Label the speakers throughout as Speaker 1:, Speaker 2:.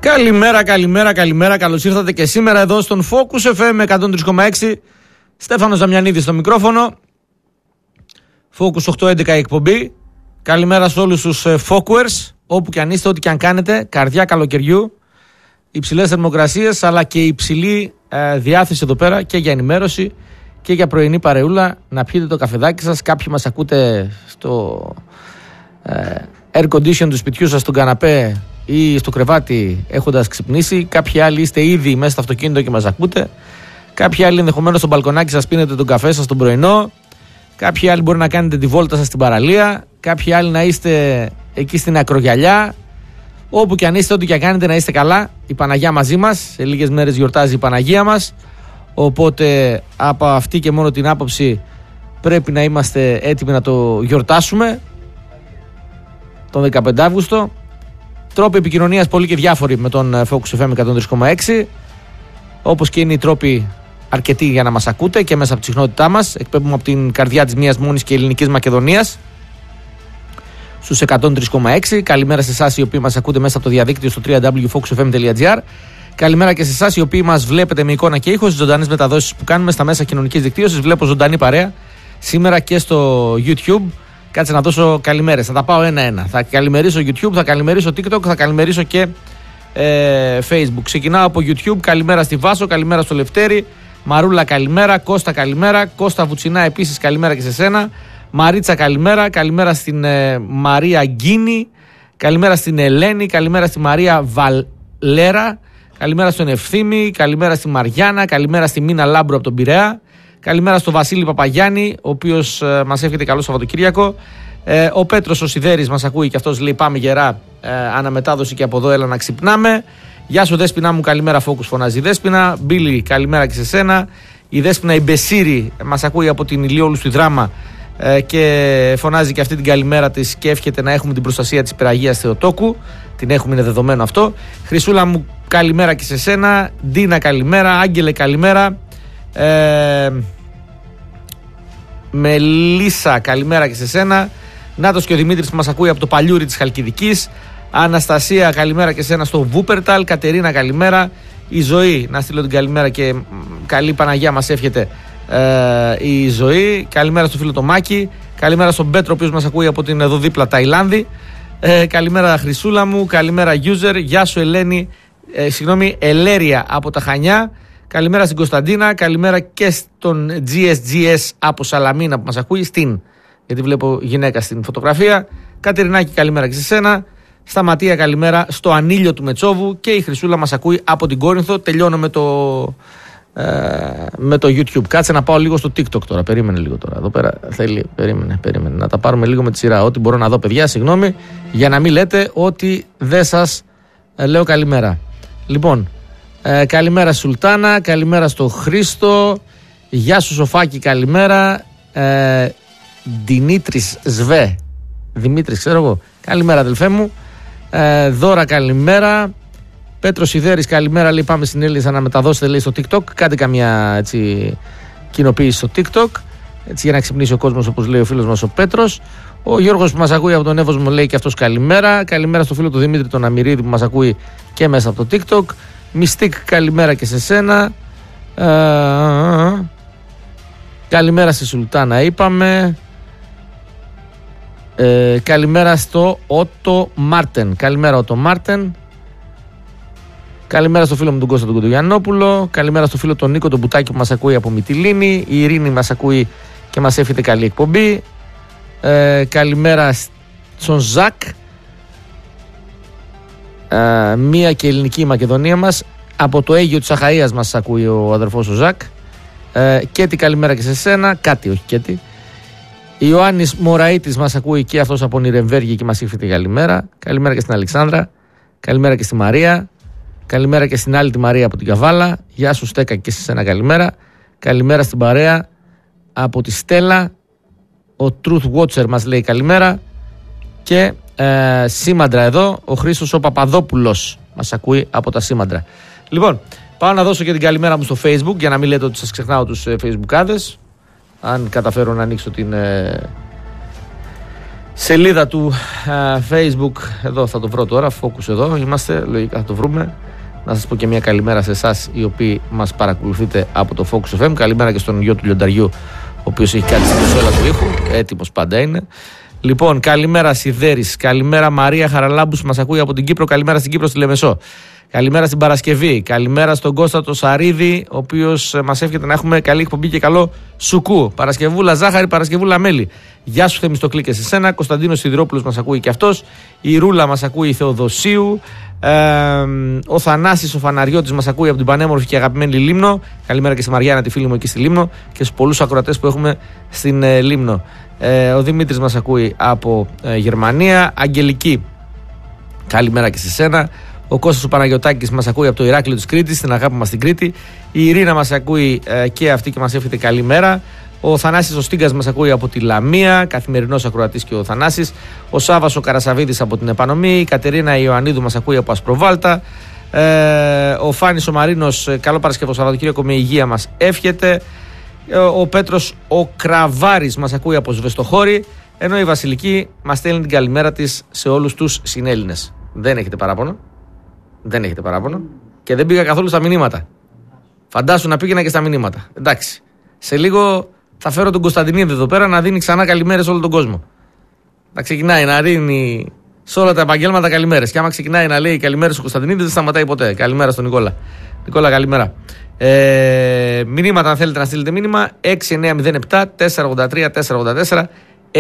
Speaker 1: Καλημέρα. Καλώς ήρθατε και σήμερα εδώ στον Focus FM 103,6. Στέφανος Δαμιανίδης στο μικρόφωνο. Focus 811 εκπομπή. Καλημέρα σε όλους τους Focuers, όπου και αν είστε, ό,τι και αν κάνετε. Καρδιά καλοκαιριού, υψηλές θερμοκρασίες, αλλά και υψηλή διάθεση εδώ πέρα και για ενημέρωση και για πρωινή παρεούλα. Να πιείτε το καφεδάκι σας. Κάποιοι μας ακούτε στο air condition του σπιτιού σας, στον καναπέ ή στο κρεβάτι έχοντας ξυπνήσει. Κάποιοι άλλοι είστε ήδη μέσα στο αυτοκίνητο και μας ακούτε. Κάποιοι άλλοι ενδεχομένως στο μπαλκονάκι σας πίνετε τον καφέ σας τον πρωινό. Κάποιοι άλλοι μπορεί να κάνετε τη βόλτα σας στην παραλία. Κάποιοι άλλοι να είστε εκεί στην ακρογιαλιά. Όπου και αν είστε, ό,τι και αν κάνετε, να είστε καλά. Η Παναγιά μαζί μας. Σε λίγες μέρες γιορτάζει η Παναγία μας. Οπότε από αυτή και μόνο την άποψη πρέπει να είμαστε έτοιμοι να το γιορτάσουμε τον 15 Αύγουστο. Τρόποι επικοινωνίας πολύ και διάφοροι με τον Focus FM 103,6. Όπως και είναι οι τρόποι αρκετοί για να μας ακούτε και μέσα από τη συχνότητά μας. Εκπέμπουμε από την καρδιά της μίας μόνης και ελληνικής Μακεδονίας στους 103,6. Καλημέρα σε εσάς οι οποίοι μας ακούτε μέσα από το διαδίκτυο στο www.focusfm.gr. Καλημέρα και σε εσάς οι οποίοι μας βλέπετε με εικόνα και ήχο στις ζωντανές μεταδόσεις που κάνουμε στα μέσα κοινωνικής δικτύωσης. Βλέπω ζωντανή παρέα σήμερα και στο YouTube. Κάτσε να δώσω καλημέρες. Θα τα πάω ένα-ένα. Θα καλημερίσω YouTube, θα καλημερίσω TikTok, θα καλημερίσω και Facebook. Ξεκινάω από YouTube. Καλημέρα στη Βάσο, καλημέρα στο Λευτέρη. Μαρούλα, καλημέρα. Κώστα, καλημέρα. Κώστα Βουτσινά, επίσης καλημέρα και σε σένα. Μαρίτσα, καλημέρα. Καλημέρα στην Μαρία Γκίνη. Καλημέρα στην Ελένη. Καλημέρα στη Μαρία Βαλέρα. Καλημέρα στον Ευθύμη. Καλημέρα στη Μαριάννα. Καλημέρα στη Μίνα Λάμπρου από τον Πειραιά. Καλημέρα στο Βασίλη Παπαγιάννη, ο οποίος μας εύχεται καλό Σαββατοκύριακο. Ο Πέτρος ο Σιδέρης μας ακούει και αυτός λέει πάμε γερά, αναμετάδοση και από εδώ έλα να ξυπνάμε. Γεια σου Δέσποινα μου, καλημέρα Focus, φωνάζει η Δέσποινα. Μπίλη, καλημέρα και σε σένα. Η Δέσποινα η Μπεσίρη μας ακούει από την Ηλιόλου στη Δράμα και φωνάζει και αυτή την καλημέρα της και εύχεται να έχουμε την προστασία της Περαγίας Θεοτόκου. Την έχουμε, είναι δεδομένο αυτό. Χρυσούλα μου, καλημέρα και σε σένα. Ντίνα, καλημέρα. Άγγελε, καλημέρα. Μελίσσα, καλημέρα και σε σένα. Νάτος και ο Δημήτρης που μας ακούει από το Παλιούρι της Χαλκιδικής. Αναστασία, καλημέρα και σε σένα στο Βούπερταλ. Κατερίνα, καλημέρα. Η Ζωή, να στείλω την καλημέρα και καλή Παναγιά μας εύχεται η Ζωή. Καλημέρα στο φίλο το Μάκη. Καλημέρα στον Πέτρο, ο οποίος μας ακούει από την εδώ δίπλα Ταϊλάνδη. Καλημέρα Χρυσούλα μου. Καλημέρα user. Γεια σου Ελένη. Ελέρια από τα Χανιά. Καλημέρα στην Κωνσταντίνα, καλημέρα και στον GSGS από Σαλαμίνα που μας ακούει, γιατί βλέπω γυναίκα στην φωτογραφία. Κατερινάκη, καλημέρα και σε σένα. Σταματία, καλημέρα στο Ανήλιο του Μετσόβου και η Χρυσούλα μας ακούει από την Κόρινθο. Τελειώνω με το YouTube. Κάτσε να πάω λίγο στο TikTok τώρα, περίμενε λίγο τώρα. Εδώ πέρα θέλει, περίμενε. Να τα πάρουμε λίγο με τη σειρά. Ό,τι μπορώ να δω, παιδιά, συγγνώμη, για να μην λέτε ότι δεν σας λέω καλημέρα. Λοιπόν, καλημέρα Σουλτάνα, καλημέρα στο Χρήστο. Γεια σου Σοφάκη, καλημέρα. Δημήτρης Σβέ, Δημήτρης ξέρω εγώ. Καλημέρα αδελφέ μου. Δώρα, καλημέρα. Πέτρος Ιδέρης, καλημέρα. Λέει πάμε στην Έλληνες να μεταδώσετε, λέει, στο TikTok. Κάντε καμιά έτσι κοινοποίηση στο TikTok, έτσι για να ξυπνήσει ο κόσμος, όπως λέει ο φίλος μας ο Πέτρος. Ο Γιώργος που μας ακούει από τον Εύωσμο λέει και αυτός καλημέρα. Καλημέρα στο φίλο του Δημήτρη τον Αμυρίδη που μας ακούει και μέσα από το TikTok. Μυστικ, καλημέρα και σε σένα. Καλημέρα στη Σουλτάνα είπαμε. Καλημέρα στο Ότο Μάρτεν. Καλημέρα Ότο Μάρτεν. Καλημέρα στο φίλο μου τον Κώστα τον Κοντογιαννόπουλο. Καλημέρα στο φίλο τον Νίκο τον Μπουτάκη που μας ακούει από Μυτιλήνη. Η Ειρήνη μας ακούει και μας εύχεται καλή εκπομπή. Καλημέρα στον Ζακ. Μία και ελληνική Μακεδονία μας. Από το Αίγιο της Αχαΐας μας ακούει ο αδερφός ο Ζακ. Κέτι, καλημέρα και σε σένα. Κάτι, όχι Κέτι. Ιωάννης Μωραΐτης μας ακούει και αυτός από Νιρεμβέργη και μας εύχεται καλημέρα. Καλημέρα και στην Αλεξάνδρα. Καλημέρα και στη Μαρία. Καλημέρα και στην άλλη τη Μαρία από την Καβάλα. Γεια σου Στέκα και σε σένα καλημέρα. Καλημέρα στην παρέα από τη Στέλλα. Ο Truth Watcher μας λέει καλημέρα. Και Σήμαντρα εδώ, ο Χρήστος ο Παπαδόπουλος μας ακούει από τα Σήμαντρα. Λοιπόν, πάω να δώσω και την καλημέρα μου στο Facebook για να μην λέτε ότι σας ξεχνάω τους Facebookάδες. Αν καταφέρω να ανοίξω σελίδα του Facebook. Εδώ θα το βρω τώρα, Focus εδώ είμαστε, λογικά θα το βρούμε. Να σας πω και μια καλημέρα σε εσάς οι οποίοι μας παρακολουθείτε από το Focus FM. Καλημέρα και στον γιο του Λιονταριού, ο οποίος έχει κάτι στην κονσόλα του ήχου, έτοιμος πάντα είναι. Λοιπόν, καλημέρα Σιδέρης, καλημέρα Μαρία Χαραλάμπους που μας ακούει από την Κύπρο, καλημέρα στην Κύπρο στη Λεμεσό. Καλημέρα στην Παρασκευή, καλημέρα στον Κώστα το Σαρίδη, ο οποίος μας εύχεται να έχουμε καλή εκπομπή και καλό σουκού. Παρασκευούλα ζάχαρη, Παρασκευούλα μέλι. Γεια σου Θεμιστοκλή και σε σένα. Κωνσταντίνος Σιδηρόπουλος μας ακούει και αυτός. Η Ρούλα μας ακούει, η Θεοδοσίου. Ο Θανάσης ο Φαναριώτης μας ακούει από την πανέμορφη και αγαπημένη Λίμνο. Καλημέρα και στη Μαριάννα, τη φίλη μου εκεί στη Λίμνο, και στους πολλούς ακροατές που έχουμε στην Λίμνο. Ο Δημήτρης μας ακούει από Γερμανία. Αγγελική, καλημέρα και σε σένα. Ο Κώστας ο Παναγιωτάκης μας ακούει από το Ηράκλειο της Κρήτης, την αγάπη μας στην Κρήτη. Η Ειρήνα μας ακούει και αυτή και μας εύχεται καλημέρα. Ο Θανάσης ο Στίγκας μας ακούει από τη Λαμία, καθημερινός ακροατής και ο Θανάσης. Ο Σάββας ο Καρασαβίδης από την Επανομή. Η Κατερίνα Ιωαννίδου μας ακούει από Ασπροβάλτα. Ο Φάνης ο Μαρίνος, καλό Παρασκευό Σαββατοκύριακο με υγεία μας εύχεται. Ο Πέτρος ο Κραβάρης μας ακούει από Σβεστοχώρη. Ενώ η Βασιλική μας στέλνει την καλημέρα της σε όλους τους συνέλληνες. Δεν έχετε παράπονο. Δεν έχετε παράπονο. Και δεν πήγα καθόλου στα μηνύματα. Φαντάσου να πήγαινα και στα μηνύματα. Εντάξει. Σε λίγο θα φέρω τον Κωνσταντινίδη εδώ πέρα να δίνει ξανά καλημέρες σε όλο τον κόσμο. Να ξεκινάει να δίνει σε όλα τα επαγγέλματα καλημέρες. Και άμα ξεκινάει να λέει καλημέρες στον Κωνσταντινίδη, δεν σταματάει ποτέ. Καλημέρα στον Νικόλα. Νικόλα, καλημέρα. Μηνύματα, αν θέλετε να στείλετε μήνυμα, 6907-483-484.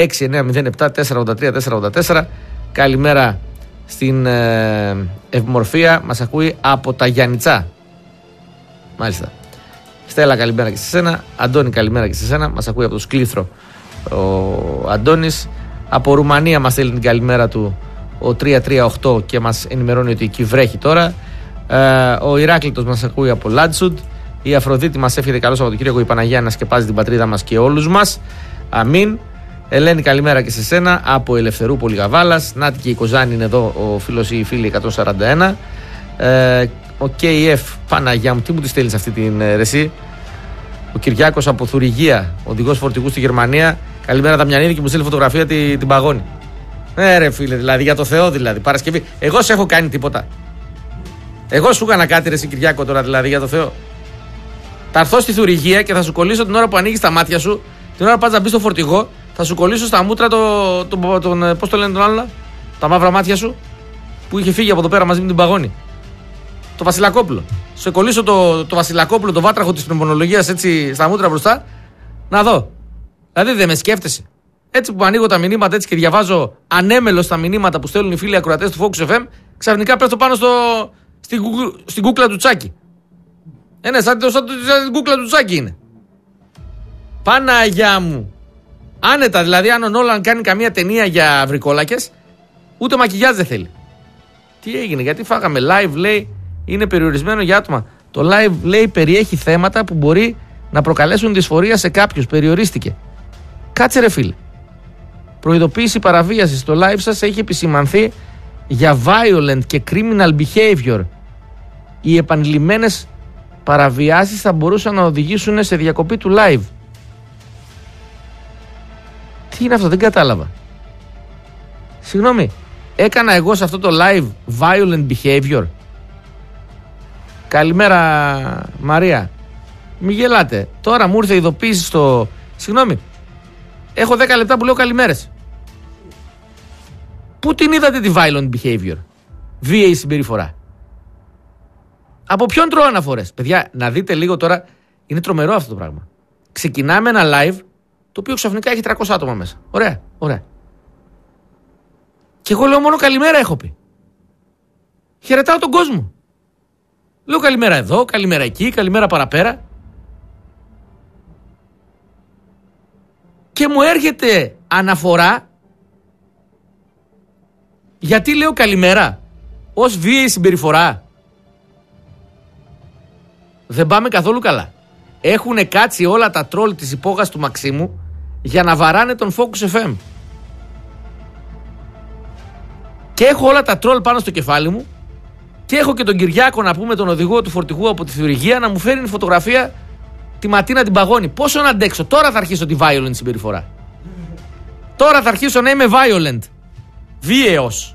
Speaker 1: 6907-483-484. Καλημέρα στην Ευμορφία, μας ακούει από τα Γιαννιτσά. Μάλιστα. Στέλλα, καλημέρα και σε σένα. Αντώνη, καλημέρα και σε σένα. Μας ακούει από το Σκλήθρο ο Αντώνης. Από Ρουμανία μας στέλνει την καλημέρα του ο 338 και μας ενημερώνει ότι εκεί βρέχει τώρα. Ο Ηράκλειτος μας ακούει από Λάντσουντ. Η Αφροδίτη μας εύχεται καλό Σαββατοκύριακο. Η Παναγία να σκεπάζει την πατρίδα μας και όλους μας. Αμήν. Ελένη, καλημέρα και σε σένα από Ελευθερούπολη Γαβάλας. Νάτι και η Κοζάνη είναι εδώ, ο φίλος ή η φίλη 141. Ο KF, Παναγιά μου, τι μου τη στέλνεις αυτή την ρεσί. Ο Κυριάκος από Θουριγία, οδηγός φορτηγού στη Γερμανία. Καλημέρα Δαμιανίδη, και μου στέλνει φωτογραφία την παγώνει. Ρε φίλε, δηλαδή για το Θεό, δηλαδή Παρασκευή. Εγώ σε έχω κάνει τίποτα? Εγώ σου έκανα κάτι, ρε Κυριάκο, τώρα δηλαδή για το Θεό? Θα έρθω στη Θουριγία και θα σου κολλήσω την ώρα που ανοίγεις τα μάτια σου, την ώρα που πας να μπεις στο φορτηγό, θα σου κολλήσω στα μούτρα πώς το λένε τον άλλο, τα μαύρα μάτια σου που είχε φύγει από εδώ πέρα μαζί με την παγώνη. Το Βασιλακόπουλο. Σου κολλήσω το Βασιλακόπουλο, το βάτραχο της πνευμονολογίας έτσι στα μούτρα μπροστά, να δω. Δηλαδή δεν με σκέφτεσαι? Έτσι που ανοίγω τα μηνύματα έτσι και διαβάζω ανέμελος τα μηνύματα που στέλνουν οι φίλοι ακροατές του Focus FM, ξαφνικά πέφτω πάνω στην κούκλα του Τσάκη. Ναι, σαν την κούκλα του Τσάκη είναι. Παναγιά μου. Άνετα, δηλαδή, αν ο Νόλαν κάνει καμία ταινία για βρικόλακες, ούτε μακιγιάζ δεν θέλει. Τι έγινε, γιατί φάγαμε live, λέει, είναι περιορισμένο για άτομα. Το live, λέει, περιέχει θέματα που μπορεί να προκαλέσουν δυσφορία σε κάποιους. Περιορίστηκε. Κάτσε ρε φίλε. Προειδοποίηση παραβίασης. Το live σας έχει επισημανθεί για violent και criminal behavior. Οι επανειλημμένες παραβιάσεις θα μπορούσαν να οδηγήσουν σε διακοπή του live. Τι είναι αυτό, δεν κατάλαβα. Συγγνώμη, έκανα εγώ σε αυτό το live violent behavior? Καλημέρα Μαρία. Μη γελάτε. Τώρα μου ήρθε ειδοποίηση στο... Συγγνώμη, έχω 10 λεπτά που λέω καλημέρες. Πού την είδατε τη violent behavior? Βίαιη συμπεριφορά. Από ποιον τρώω αναφορές? Παιδιά, να δείτε λίγο τώρα. Είναι τρομερό αυτό το πράγμα. Ξεκινάμε ένα live το οποίο ξαφνικά έχει 300 άτομα μέσα. Ωραία, ωραία. Και εγώ λέω μόνο καλημέρα έχω πει. Χαιρετάω τον κόσμο. Λέω καλημέρα εδώ, καλημέρα εκεί, καλημέρα παραπέρα. Και μου έρχεται αναφορά γιατί λέω καλημέρα ως βίαιη συμπεριφορά. Δεν πάμε καθόλου καλά. Έχουνε κάτσει όλα τα τρόλ της υπόγας του Μαξίμου για να βαράνε τον Focus FM. Και έχω όλα τα τρόλ πάνω στο κεφάλι μου και έχω και τον Κυριάκο, να πούμε, τον οδηγό του φορτηγού από τη Θουριγία, να μου φέρει φωτογραφία τη Ματίνα την παγώνει. Πόσο να αντέξω? Τώρα θα αρχίσω τη violent συμπεριφορά. Τώρα θα αρχίσω να είμαι violent. Βίαιος.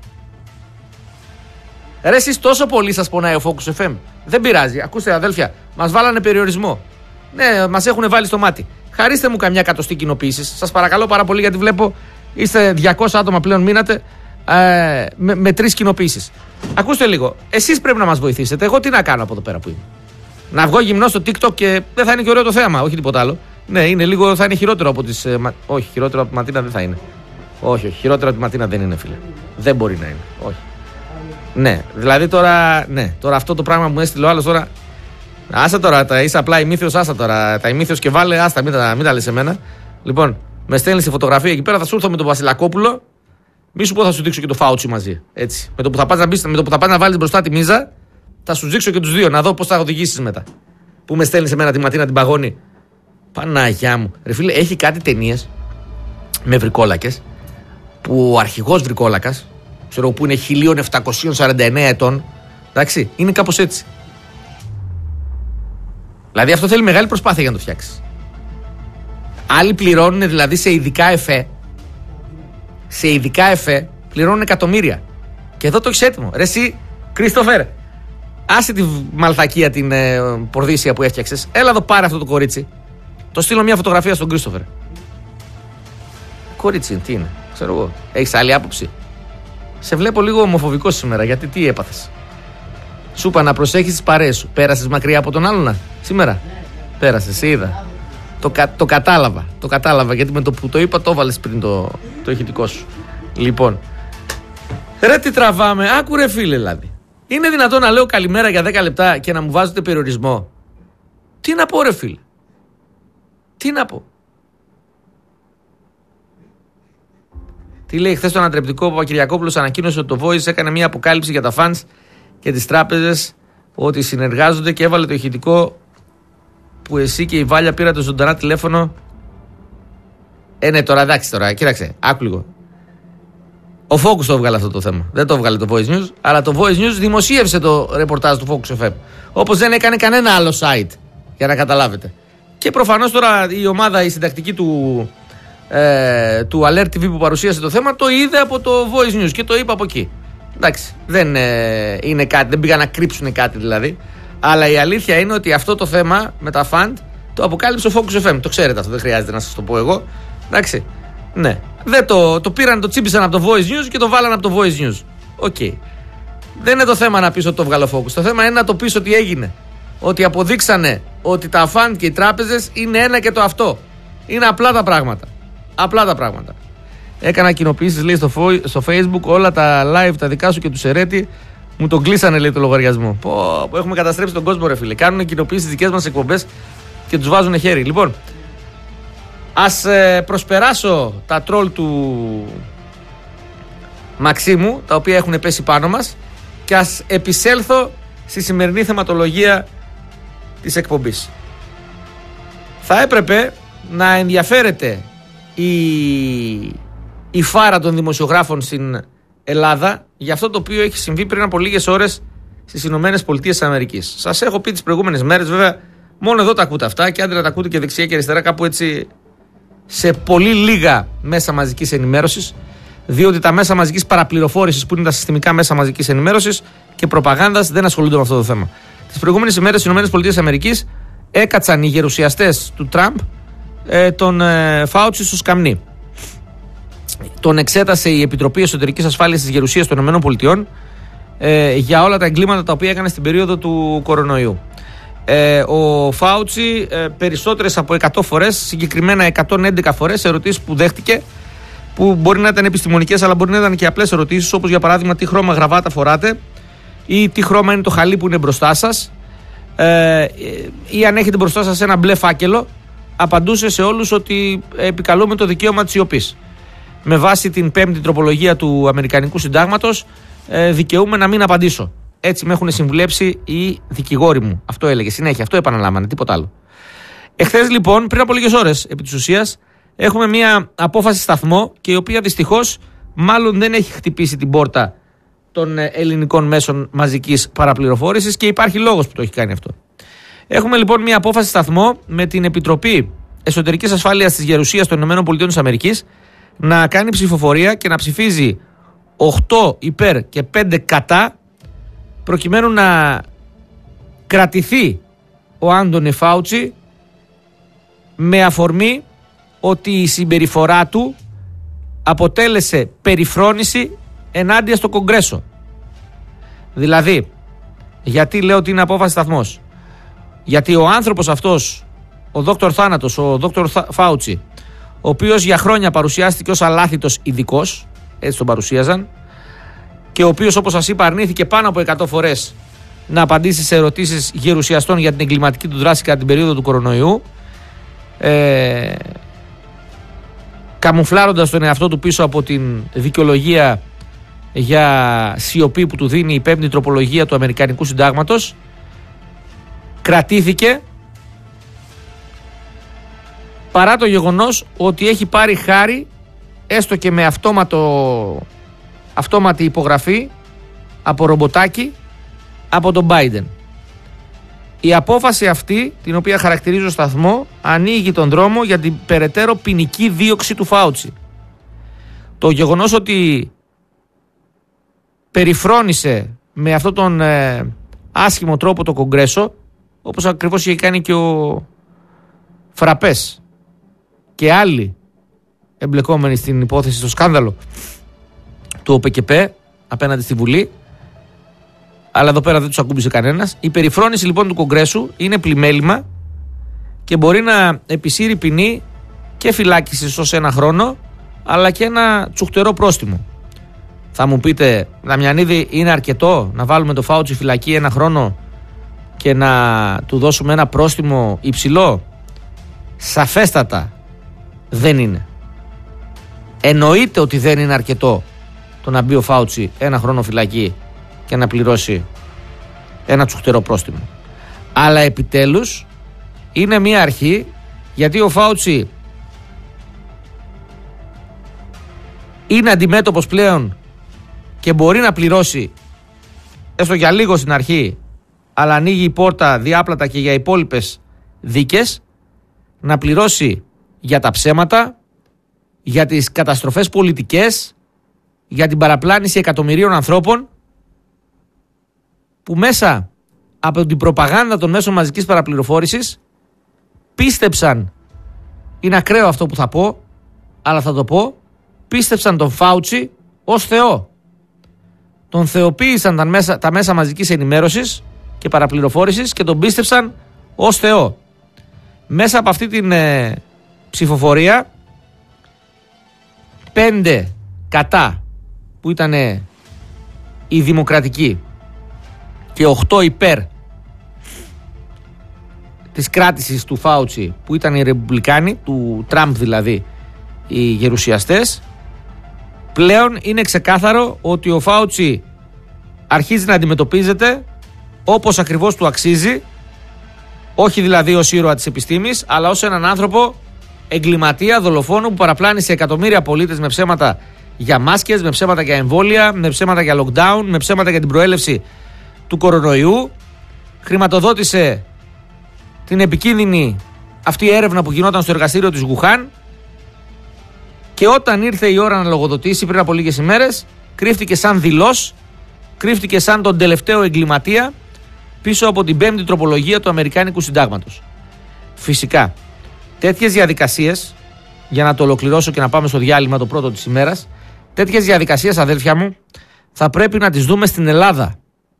Speaker 1: Ρε εσείς τόσο πολύ σας πονάει ο Focus FM. Δεν πειράζει. Ακούστε αδέλφια, μας βάλανε περιορισμό. Ναι, μας έχουν βάλει στο μάτι. Χαρίστε μου καμιά εκατοστή κοινοποίησης. Σας παρακαλώ πάρα πολύ, γιατί βλέπω είστε 200 άτομα πλέον μείνατε με 3 κοινοποίησεις. Ακούστε λίγο. Εσείς πρέπει να μας βοηθήσετε. Εγώ τι να κάνω από εδώ πέρα που είμαι? Να βγω γυμνό στο TikTok και δεν θα είναι και ωραίο το θέαμα, όχι τίποτα άλλο. Ναι, είναι λίγο, θα είναι χειρότερο από τις. Όχι, χειρότερο από τη Ματίνα δεν θα είναι. Όχι, χειρότερο από τη Ματίνα δεν είναι, φίλε. Δεν μπορεί να είναι. Όχι. Ναι, δηλαδή τώρα. Ναι, τώρα αυτό το πράγμα που μου έστειλε ο άλλος τώρα. Άσα τώρα, είσαι απλά ημίθεος, άσα τώρα. Τα ημίθεος και βάλε, άστα, μην τα λες εμένα. Λοιπόν, με στέλνεις τη φωτογραφία εκεί πέρα, θα σου έρθω με τον Βασιλακόπουλο. Μη σου πω, θα σου δείξω και το Φάουτσι μαζί. Έτσι. Με το που θα πας να βάλεις μπροστά τη μίζα, θα σου δείξω και τους δύο, να δω πώς θα οδηγήσεις μετά. Που με στέλνεις εμένα τη Ματίνα την παγώνει. Παναγιά μου. Ρε φίλε, έχει κάτι ταινίες με βρικόλακες που ο αρχηγός βρικόλακας, ξέρω που είναι 1749 ετών, εντάξει, είναι κάπως έτσι. Δηλαδή αυτό θέλει μεγάλη προσπάθεια για να το φτιάξεις. Άλλοι πληρώνουν δηλαδή σε ειδικά εφέ. Σε ειδικά εφέ πληρώνουν εκατομμύρια. Και εδώ το έχεις έτοιμο. Ρε εσύ, Κρίστοφερ, άσε τη μαλθακία την πορδίσια που έφτιαξες. Έλα εδώ, πάρε αυτό το κορίτσι. Το στείλω μια φωτογραφία στον Κρίστοφερ. Κορίτσι, τι είναι, ξέρω εγώ. Έχεις άλλη άποψη? Σε βλέπω λίγο ομοφοβικό σήμερα, γιατί τι έπαθες? Σου είπα να προσέχεις τις παρέες σου. Πέρασες μακριά από τον άλλον σήμερα? Πέρασες, είδα. Το κατάλαβα, γιατί με το που το είπα το έβαλες πριν το ηχητικό σου. Λοιπόν, ρε τι τραβάμε, άκου ρε φίλε δηλαδή. Είναι δυνατόν να λέω καλημέρα για 10 λεπτά και να μου βάζετε περιορισμό? Τι να πω ρε φίλε? Τι να πω? Τι λέει χθες το ανατρεπτικό? Ο Παπακυριακόπουλος ανακοίνωσε ότι το Voice έκανε μια αποκάλυψη για τα fans και τις τράπεζες, ότι συνεργάζονται, και έβαλε το ηχητικό που εσύ και η Βάλια πήρατε ζωντανά τηλέφωνο. Ναι, τώρα εντάξει, τώρα κοίταξε, άκου λίγο. Ο Focus το έβγαλε αυτό το θέμα. Δεν το έβγαλε το Voice News, αλλά το Voice News δημοσίευσε το ρεπορτάζ του Focus FM. Όπως δεν έκανε κανένα άλλο site, για να καταλάβετε. Και προφανώς τώρα η ομάδα, η συντακτική του Alert TV που παρουσίασε το θέμα, το είδε από το Voice News και το είπε από εκεί. Εντάξει, δεν είναι κάτι, δεν πήγαν να κρύψουν κάτι δηλαδή. Αλλά η αλήθεια είναι ότι αυτό το θέμα με τα fund το αποκάλυψε ο Focus FM. Το ξέρετε αυτό, δεν χρειάζεται να σας το πω εγώ. Εντάξει. Ναι. Δεν το πήραν, το τσίπησαν από το Voice News και το βάλαν από το Voice News. Οκ. Δεν είναι το θέμα να πεις ότι το βγάλω Focus. Το θέμα είναι να το πεις ότι έγινε. Ότι αποδείξανε ότι τα fund και οι τράπεζες είναι ένα και το αυτό. Είναι απλά τα πράγματα. Απλά τα πράγματα. Έκανα κοινοποιήσεις, λέει, στο Facebook, όλα τα live τα δικά σου και του Σερέτη. Μου τον κλείσανε, λέει, το λογαριασμό. Έχουμε καταστρέψει τον κόσμο, ρε φίλε. Κάνουν κοινοποιήσεις δικές μας εκπομπές και τους βάζουν χέρι. Λοιπόν, ας προσπεράσω τα τρόλ του Μαξίμου, τα οποία έχουν πέσει πάνω μας, και ας επισέλθω στη σημερινή θεματολογία της εκπομπής. Θα έπρεπε να ενδιαφέρεται η φάρα των δημοσιογράφων στην Ελλάδα για αυτό το οποίο έχει συμβεί πριν από λίγες ώρες στις Ηνωμένες Πολιτείες της Αμερικής. Σας έχω πει τις προηγούμενες μέρες, βέβαια, μόνο εδώ τα ακούτε αυτά, και άντε να τα ακούτε και δεξιά και αριστερά, κάπου έτσι σε πολύ λίγα μέσα μαζικής ενημέρωσης, διότι τα μέσα μαζικής παραπληροφόρησης, που είναι τα συστημικά μέσα μαζικής ενημέρωσης και προπαγάνδας, δεν ασχολούνται με αυτό το θέμα. Τις προηγούμενες ημέρες στις Ηνωμένες Πολιτείες της Αμερικής έκατσαν οι γερουσιαστές του Τραμπ τον Φάουτσι στο σκαμνί. Τον εξέτασε η Επιτροπή Εσωτερικής Ασφάλειας της Γερουσίας των ΗΠΑ για όλα τα εγκλήματα τα οποία έκανε στην περίοδο του κορονοϊού. Ο Φάουτσι περισσότερες από 100 φορές, συγκεκριμένα 111 φορές, ερωτήσεις που δέχτηκε, που μπορεί να ήταν επιστημονικές αλλά μπορεί να ήταν και απλές ερωτήσεις, όπως για παράδειγμα τι χρώμα γραβάτα φοράτε ή τι χρώμα είναι το χαλί που είναι μπροστά σας, ή αν έχετε μπροστά σας ένα μπλε φάκελο. Απαντούσε σε όλους ότι επικαλούμε το δικαίωμα της σιωπής. Με βάση την 5η τροπολογία του Αμερικανικού Συντάγματος, δικαιούμαι να μην απαντήσω. Έτσι με έχουν συμβουλέψει οι δικηγόροι μου. Αυτό έλεγε συνέχεια, αυτό επαναλάμβανε, τίποτα άλλο. Εχθές λοιπόν, πριν από λίγες ώρες, επί της ουσίας, έχουμε μια απόφαση σταθμό, και η οποία δυστυχώς μάλλον δεν έχει χτυπήσει την πόρτα των ελληνικών μέσων μαζικής παραπληροφόρησης, και υπάρχει λόγος που το έχει κάνει αυτό. Έχουμε λοιπόν μια απόφαση σταθμό με την Επιτροπή Εσωτερικής Ασφάλειας της Γερουσίας των ΗΠΑ να κάνει ψηφοφορία και να ψηφίζει 8 υπέρ και 5 κατά, προκειμένου να κρατηθεί ο Άντονι Φάουτσι, με αφορμή ότι η συμπεριφορά του αποτέλεσε περιφρόνηση ενάντια στο Κογκρέσο. Δηλαδή, γιατί λέω ότι είναι απόφαση σταθμός? Γιατί ο άνθρωπος αυτός, ο Δόκτωρ Θάνατος, ο Δόκτωρ Φάουτσι, ο οποίος για χρόνια παρουσιάστηκε ως αλάθητος ειδικός, έτσι τον παρουσίαζαν, και ο οποίος, όπως σας είπα, αρνήθηκε πάνω από 100 φορές να απαντήσει σε ερωτήσεις γερουσιαστών για την εγκληματική του δράση κατά την περίοδο του κορονοϊού, καμουφλάροντας τον εαυτό του πίσω από την δικαιολογία για σιωπή που του δίνει η 5η τροπολογία του Αμερικανικού Συντάγματος, κρατήθηκε παρά το γεγονός ότι έχει πάρει χάρη, έστω και με αυτόματη υπογραφή από ρομποτάκι, από τον Biden. Η απόφαση αυτή, την οποία χαρακτηρίζω σταθμό, ανοίγει τον δρόμο για την περαιτέρω ποινική δίωξη του Φάουτσι. Το γεγονός ότι περιφρόνησε με αυτόν τον άσχημο τρόπο το Κογκρέσο, όπως ακριβώς είχε κάνει και ο Φραπές και άλλοι εμπλεκόμενοι στην υπόθεση, στο σκάνδαλο του ΟΠΚΠ απέναντι στη Βουλή, αλλά εδώ πέρα δεν τους ακούμπησε κανένας. Η περιφρόνηση λοιπόν του Κογκρέσου είναι πλημέλημα και μπορεί να επισύρει ποινή και φυλάκιση ως 1 χρόνο, αλλά και ένα τσουχτερό πρόστιμο. Θα μου πείτε, Δαμιανίδη, είναι αρκετό να βάλουμε το Φάουτσι φυλακή 1 χρόνο και να του δώσουμε ένα πρόστιμο υψηλό? Σαφέστατα δεν είναι. Εννοείται ότι δεν είναι αρκετό το να μπει ο Φάουτσι 1 χρόνο φυλακή και να πληρώσει ένα τσουχτερό πρόστιμο. Αλλά επιτέλους είναι μια αρχή, γιατί ο Φάουτσι είναι αντιμέτωπος πλέον και μπορεί να πληρώσει έστω για λίγο στην αρχή, αλλά ανοίγει η πόρτα διάπλατα και για υπόλοιπες δίκες, να πληρώσει για τα ψέματα, για τις καταστροφές πολιτικές, για την παραπλάνηση εκατομμυρίων ανθρώπων που μέσα από την προπαγάνδα των μέσων μαζικής παραπληροφόρησης πίστεψαν, είναι ακραίο αυτό που θα πω, αλλά θα το πω, πίστεψαν τον Φάουτσι ως Θεό. Τον θεοποίησαν τα μέσα μαζικής ενημέρωσης και παραπληροφόρησης και τον πίστεψαν ως Θεό. Μέσα από αυτή την ψηφοφορία, 5 κατά που ήταν η Δημοκρατική και 8 υπέρ της κράτησης του Φάουτσι που ήταν οι Ρεπουμπλικάνοι, του Τραμπ δηλαδή, οι γερουσιαστές, πλέον είναι ξεκάθαρο ότι ο Φάουτσι αρχίζει να αντιμετωπίζεται όπως ακριβώς του αξίζει, όχι δηλαδή ως ήρωα της επιστήμης, αλλά ως έναν άνθρωπο εγκληματία, δολοφόνο που παραπλάνησε εκατομμύρια πολίτες με ψέματα για μάσκες, με ψέματα για εμβόλια, με ψέματα για lockdown, με ψέματα για την προέλευση του κορονοϊού. Χρηματοδότησε την επικίνδυνη αυτή έρευνα που γινόταν στο εργαστήριο της Γουχάν και όταν ήρθε η ώρα να λογοδοτήσει πριν από λίγες ημέρες, κρύφτηκε σαν δειλός, κρύφτηκε σαν τον τελευταίο εγκληματία πίσω από την 5η τροπολογία του Αμερικάνικου Συντάγματος. Φυσικά, τέτοιες διαδικασίες, για να το ολοκληρώσω και να πάμε στο διάλειμμα το πρώτο της ημέρας, τέτοιες διαδικασίες, αδέλφια μου, θα πρέπει να τις δούμε στην Ελλάδα.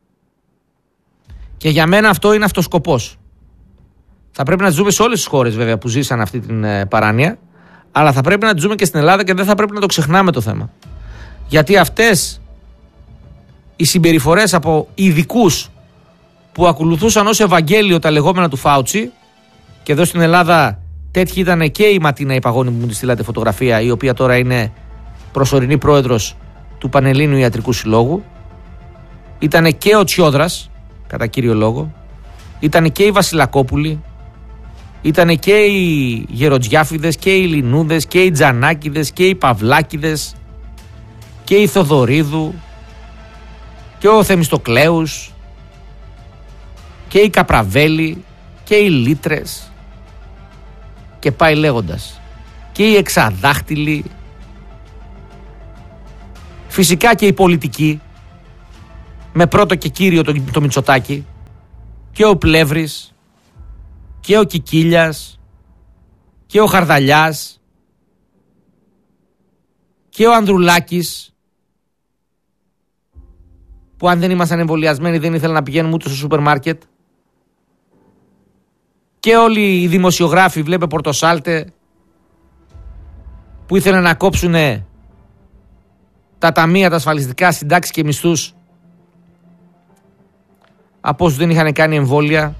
Speaker 1: Και για μένα αυτό είναι αυτός σκοπός. Θα πρέπει να τις δούμε σε όλες τις χώρες βέβαια που ζήσαν αυτή την παράνοια, αλλά θα πρέπει να τις δούμε και στην Ελλάδα και δεν θα πρέπει να το ξεχνάμε το θέμα. Γιατί αυτές οι συμπεριφορές από ειδικούς που ακολουθούσαν ως Ευαγγέλιο τα λεγόμενα του Φάουτσι, και εδώ στην Ελλάδα τέτοιοι ήταν και η Ματίνα Υπαγώνη που μου τη στείλατε φωτογραφία, η οποία τώρα είναι προσωρινή πρόεδρος του Πανελλήνιου Ιατρικού Συλλόγου, ήταν και ο Τσιόδρας κατά κύριο λόγο, ήταν και οι Βασιλακόπουλοι, ήταν και οι Γεροτζιάφιδες και οι Λινούδες και οι Τζανάκηδες και οι Παυλάκηδες και η Θοδωρίδου και ο Θεμιστοκλέους και οι Καπραβέλοι και οι Λίτρες και πάει λέγοντας, και οι Εξαδάχτυλοι Φυσικά και η πολιτική, με πρώτο και κύριο το Μητσοτάκη, και ο Πλεύρης και ο Κικίλιας και ο Χαρδαλιάς και ο Ανδρουλάκης, που αν δεν ήμασταν εμβολιασμένοι δεν ήθελαν να πηγαίνουμε ούτε στο σούπερ μάρκετ, και όλοι οι δημοσιογράφοι, βλέπε Πορτοσάλτε, που ήθελαν να κόψουν τα ταμεία, τα ασφαλιστικά, συντάξεις και μισθούς από όσους δεν είχαν κάνει εμβόλια,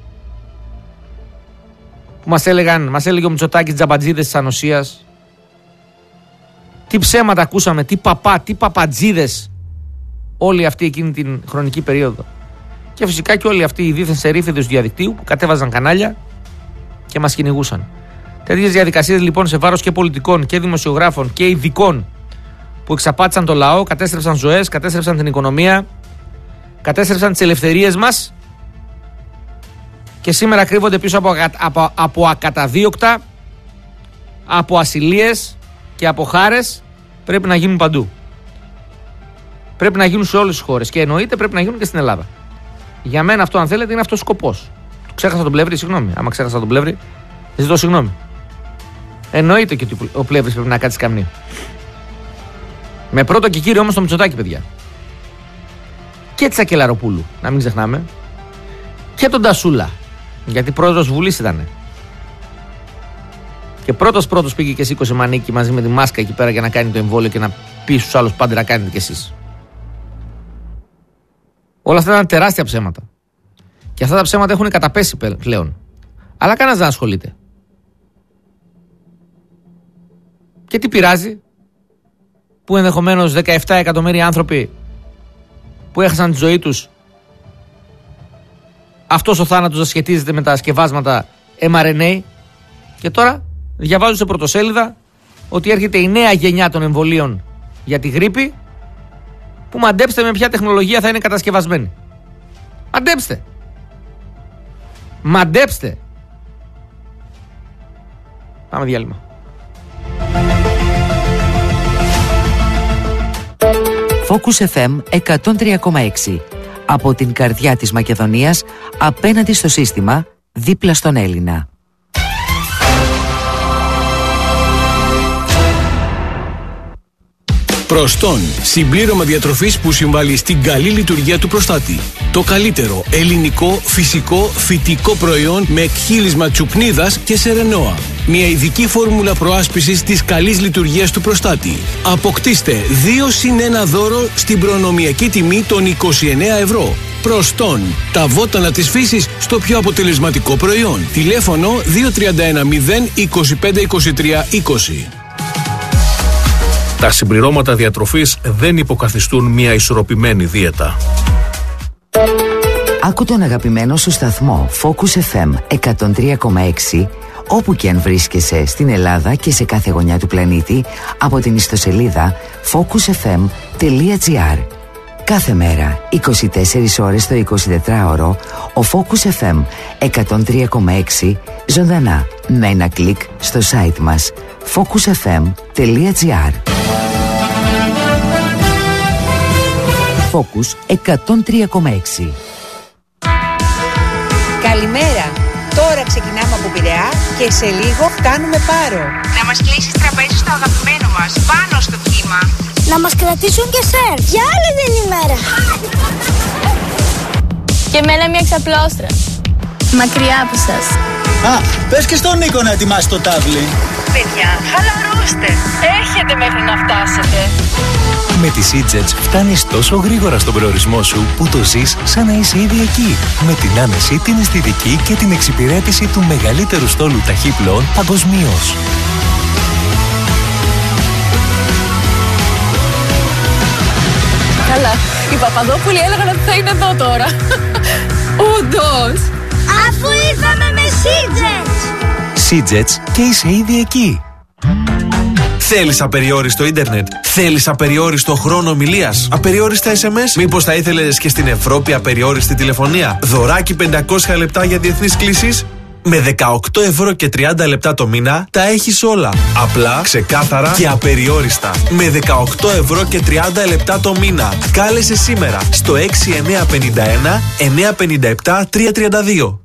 Speaker 1: που μας έλεγε ο Μητσοτάκης τζαμπατζίδες της ανοσίας. Τι ψέματα ακούσαμε, τι παπατζίδες όλοι αυτοί εκείνη την χρονική περίοδο. Και φυσικά και όλοι αυτοί οι δίθεν σερίφιδες του διαδικτύου που κατέβαζαν κανάλια και μας κυνηγούσαν. Τέτοιες διαδικασίες λοιπόν σε βάρος και πολιτικών και δημοσιογράφων και ειδικών που εξαπάτησαν το λαό, κατέστρεψαν ζωές, κατέστρεψαν την οικονομία, κατέστρεψαν τις ελευθερίες μας και σήμερα κρύβονται πίσω από ακαταδίωκτα, από ασυλίες και από χάρες. Πρέπει να γίνουν παντού. Πρέπει να γίνουν σε όλες τις χώρες και εννοείται πρέπει να γίνουν και στην Ελλάδα. Για μένα αυτό, αν θέλετε, είναι αυτός ο σκοπός. Ξέχασα τον Πλεύρη, συγγνώμη. Άμα ξέχασα τον Πλεύρη, ζητώ συγγνώμη. Εννοείται και ότι ο Πλεύρης πρέπει να κάτσει σκαμνί. Με πρώτο και κύριο όμως το Μητσοτάκη, παιδιά. Και τη Σακελαροπούλου, να μην ξεχνάμε. Και τον Τασούλα. Γιατί πρόεδρος Βουλής ήτανε. Και πρώτος πήγε και σήκωσε μανίκι μαζί με τη μάσκα εκεί πέρα για να κάνει το εμβόλιο και να πει στους άλλους πάντε να κάνετε κι εσείς. Όλα αυτά ήταν τεράστια ψέματα. Και αυτά τα ψέματα έχουν καταπέσει πλέον. Αλλά κανένας δεν ασχολείται. Και τι πειράζει που ενδεχομένως 17 εκατομμύρια άνθρωποι που έχασαν τη ζωή τους, αυτός ο θάνατος θα σχετίζεται με τα σκευάσματα mRNA. Και τώρα διαβάζω σε πρωτοσέλιδα ότι έρχεται η νέα γενιά των εμβολίων για τη γρίπη, που μαντέψτε με ποια τεχνολογία θα είναι κατασκευασμένη. Μαντέψτε. Πάμε διάλειμμα.
Speaker 2: Focus FM 103,6. Από την καρδιά της Μακεδονίας, απέναντι στο σύστημα, δίπλα στον Έλληνα.
Speaker 3: Προστόν, συμπλήρωμα διατροφής που συμβάλλει στην καλή λειτουργία του προστάτη. Το καλύτερο ελληνικό, φυσικό, φυτικό προϊόν με εκχύλισμα τσουκνίδας και σερενόα. Μια ειδική φόρμουλα προάσπισης της καλής λειτουργίας του προστάτη. Αποκτήστε 2+1 δώρο στην προνομιακή τιμή των 29 ευρώ. Προστόν, τα βότανα της φύσης στο πιο αποτελεσματικό προϊόν. Τηλέφωνο 2310 25 23 20.
Speaker 4: Τα συμπληρώματα διατροφής δεν υποκαθιστούν μια ισορροπημένη δίαιτα.
Speaker 2: Άκου τον αγαπημένο σου σταθμό Focus FM 103,6 όπου και αν βρίσκεσαι στην Ελλάδα και σε κάθε γωνιά του πλανήτη από την ιστοσελίδα focusfm.gr. Κάθε μέρα, 24 ώρες το 24ωρο, ο Focus FM 103,6 ζωντανά με ένα κλικ στο site μας focusfm.gr. Focus 103,6.
Speaker 5: Καλημέρα. Τώρα ξεκινάμε από Πειραιά και σε λίγο φτάνουμε Πάρο.
Speaker 6: Να μας κλείσεις τραπέζι στο αγαπημένο μας, πάνω στο κύμα.
Speaker 7: Να μας κρατήσουν και σερ για άλλη την ημέρα.
Speaker 8: Και εμένα μια ξαπλώστρα. Μακριά από σας.
Speaker 9: Α, πες και στον Νίκο να ετοιμάσει το τάβλι.
Speaker 6: Παιδιά, χαλαρώστε. Έχετε μέχρι να φτάσετε.
Speaker 10: Με τη Seajets φτάνεις τόσο γρήγορα στον προορισμό σου που το ζεις σαν να είσαι ήδη εκεί. Με την άνεση, την αισθητική και την εξυπηρέτηση του μεγαλύτερου στόλου ταχύπλοων παγκοσμίως.
Speaker 8: Καλά, οι Παπαδόπουλοι έλεγαν ότι θα είναι εδώ τώρα. Όντως.
Speaker 7: Αφού ήρθαμε με Seajets.
Speaker 10: Seajets και είσαι ήδη εκεί.
Speaker 11: Θέλεις απεριόριστο ίντερνετ? Θέλεις απεριόριστο χρόνο ομιλίας? Απεριόριστα SMS? Μήπως θα ήθελες και στην Ευρώπη απεριόριστη τηλεφωνία? Δωράκι 500 λεπτά για διεθνείς κλήσεις? Με 18 ευρώ και 30 λεπτά το μήνα τα έχεις όλα. Απλά, ξεκάθαρα και απεριόριστα. Με 18 ευρώ και 30 λεπτά το μήνα. Κάλεσε σήμερα στο 6951 957 332.